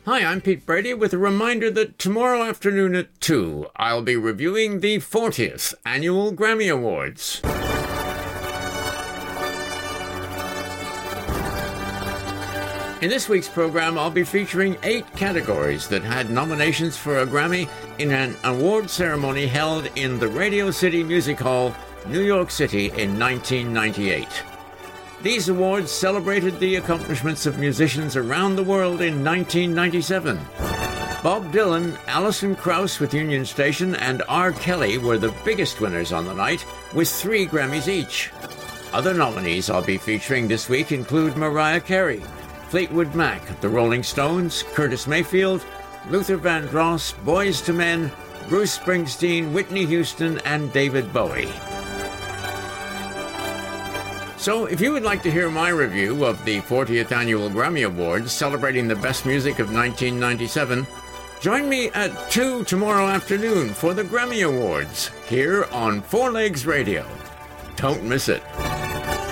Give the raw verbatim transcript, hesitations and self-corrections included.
Hi, I'm Pete Brady with a reminder that tomorrow afternoon at two, I'll be reviewing the fortieth Annual Grammy Awards. In this week's program, I'll be featuring eight categories that had nominations for a Grammy in an award ceremony held in the Radio City Music Hall, New York City in nineteen ninety-eight. These awards celebrated the accomplishments of musicians around the world in nineteen ninety-seven. Bob Dylan, Alison Krauss with Union Station, and R. Kelly were the biggest winners on the night, with three Grammys each. Other nominees I'll be featuring this week include Mariah Carey, Fleetwood Mac, The Rolling Stones, Curtis Mayfield, Luther Vandross, Boyz two Men, Bruce Springsteen, Whitney Houston, and David Bowie. So, if you would like to hear my review of the fortieth Annual Grammy Awards celebrating the best music of nineteen ninety-seven, join me at two tomorrow afternoon for the Grammy Awards here on Four Legs Radio. Don't miss it.